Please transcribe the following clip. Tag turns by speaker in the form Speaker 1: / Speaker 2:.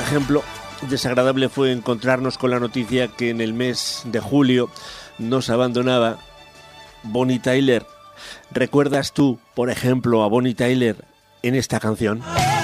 Speaker 1: ejemplo, desagradable fue encontrarnos con la noticia que en el mes de julio nos abandonaba Bonnie Tyler. ¿Recuerdas tú, por ejemplo, a Bonnie Tyler en esta canción?